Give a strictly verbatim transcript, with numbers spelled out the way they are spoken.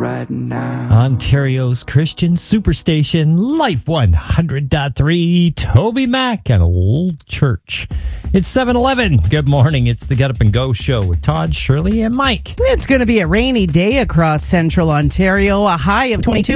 right now. Ontario's Christian Superstation, Life one hundred point three, Toby Mac and Old Church. It's seven eleven. Good morning. It's the Get Up and Go show with Todd, Shirley, and Mike. It's going to be a rainy day across central Ontario, a high of twenty-two.